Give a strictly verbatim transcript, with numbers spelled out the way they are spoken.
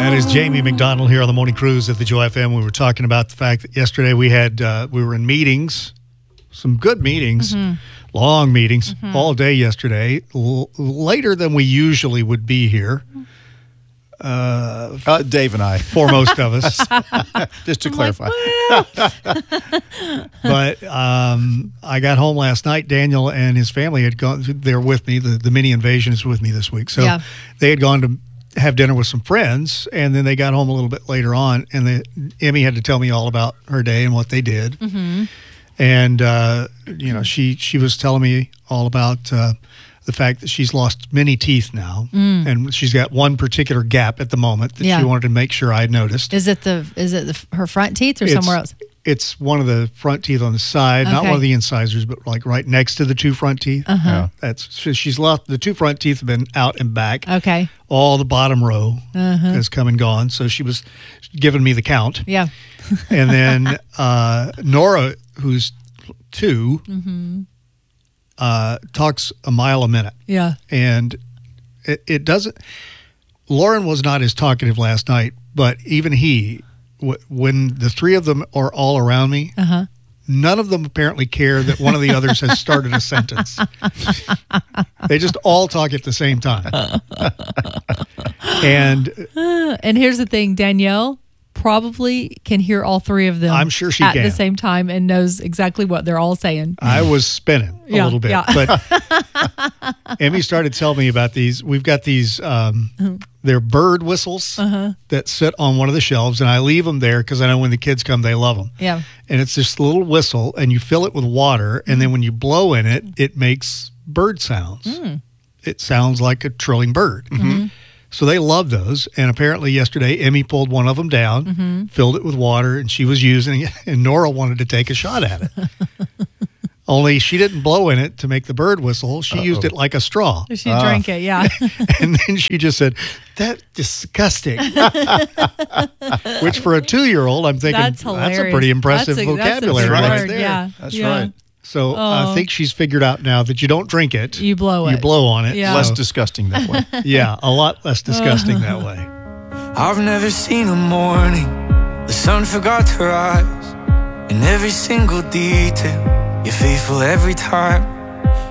That is Jamie McDonald here on the Morning Cruise at the Joy F M. We were talking about the fact that yesterday we had uh, we were in meetings, some good meetings, mm-hmm. long meetings, mm-hmm. all day yesterday, l- later than we usually would be here. Uh, uh, Dave and I, for most of us, just to I'm clarify. Like, but um, I got home last night. Daniel and his family had gone. They're with me. The, the mini invasion is with me this week. So yeah. they had gone to have dinner with some friends, and then they got home a little bit later on, and the, Emmy had to tell me all about her day and what they did. Mm-hmm. And, uh, you know, she, she was telling me all about uh, the fact that she's lost many teeth now, mm. and she's got one particular gap at the moment that yeah. she wanted to make sure I had noticed. Is it the is it the, her front teeth or it's, somewhere else? It's one of the front teeth on the side, okay. not one of the incisors, but like right next to the two front teeth. Uh-huh. Yeah. That's she's lost. The two front teeth have been out and back. Okay. All the bottom row uh-huh. has come and gone. So she was giving me the count. Yeah. And then uh, Nora, who's two, mm-hmm. uh, talks a mile a minute. Yeah. And it, it doesn't. Lauren was not as talkative last night, but even he. When the three of them are all around me, uh-huh. none of them apparently care that one of the others has started a sentence. They just all talk at the same time. and uh, and here's the thing, Danielle probably can hear all three of them I'm sure she at can. the same time and knows exactly what they're all saying. I was spinning a yeah, little bit. Yeah. But Emmy started telling me about these. We've got these, um, uh-huh. they're bird whistles uh-huh. that sit on one of the shelves, and I leave them there because I know when the kids come, they love them. Yeah. And it's this little whistle, and you fill it with water, and then when you blow in it, it makes bird sounds. Mm. It sounds like a trilling bird. Mm-hmm. So they love those, and apparently yesterday, Emmy pulled one of them down, mm-hmm. filled it with water, and she was using it, and Nora wanted to take a shot at it. Only she didn't blow in it to make the bird whistle. She Uh-oh. used it like a straw. She uh. drank it, yeah. And then she just said, "That's disgusting." Which for a two-year-old, I'm thinking, that's, that's a pretty impressive that's a, vocabulary that's a right word, there. Yeah. That's yeah. right. So oh. I think she's figured out now that you don't drink it. You blow it. You blow on it. Yeah. Less So, disgusting that way. yeah, a lot less disgusting that way. I've never seen a morning the sun forgot to rise. In every single detail, you're faithful every time.